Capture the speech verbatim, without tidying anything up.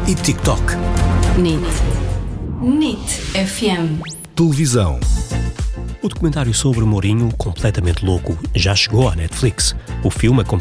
e TikTok. N I T. N I T F M. Televisão. O documentário sobre Mourinho, completamente louco, já chegou à Netflix. O filme